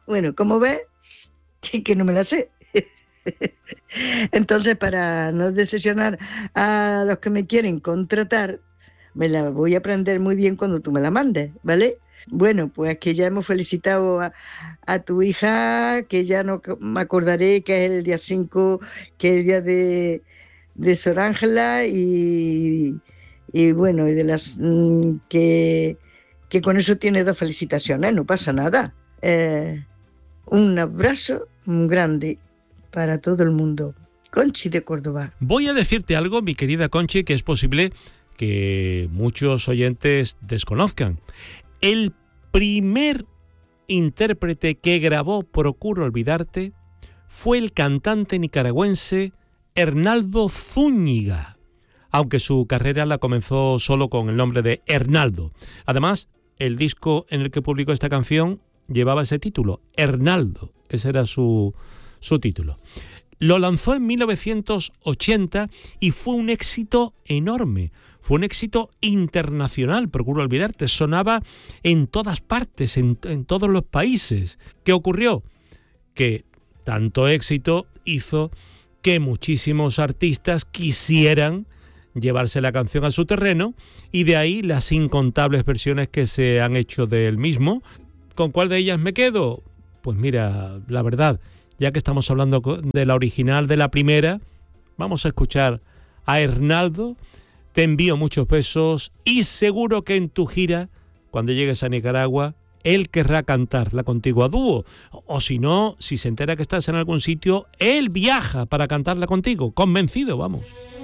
Bueno, como ves, que no me la sé. Entonces, para no decepcionar a los que me quieren contratar, me la voy a aprender muy bien cuando tú me la mandes, ¿vale? Bueno, pues que ya hemos felicitado a tu hija, que ya no me acordaré que es el día 5, que es el día de Sor Ángela y bueno, y de las que con eso tiene 2 felicitaciones, no pasa nada. Un abrazo grande para todo el mundo. Conchi de Córdoba. Voy a decirte algo, mi querida Conchi, que es posible que muchos oyentes desconozcan. El primer intérprete que grabó Procuro Olvidarte fue el cantante nicaragüense Hernaldo Zúñiga, aunque su carrera la comenzó solo con el nombre de Hernaldo. Además, el disco en el que publicó esta canción llevaba ese título, Hernaldo, ese era su título. Lo lanzó en 1980 y fue un éxito enorme. Fue un éxito internacional, Procuro Olvidarte. Sonaba en todas partes, en todos los países. ¿Qué ocurrió? Que tanto éxito hizo que muchísimos artistas quisieran llevarse la canción a su terreno y de ahí las incontables versiones que se han hecho del mismo. ¿Con cuál de ellas me quedo? Pues mira, la verdad, ya que estamos hablando de la original, de la primera, vamos a escuchar a Hernaldo. Te envío muchos besos y seguro que en tu gira, cuando llegues a Nicaragua, él querrá cantarla contigo a dúo. O si no, si se entera que estás en algún sitio, él viaja para cantarla contigo. Convencido, vamos.